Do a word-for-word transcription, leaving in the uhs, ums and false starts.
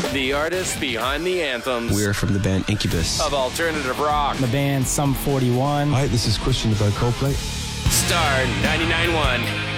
The artists behind the anthems. We're from the band Incubus. Of alternative rock. The band Sum forty-one. Hi, this is Christian about Coldplay. Star ninety-nine point one.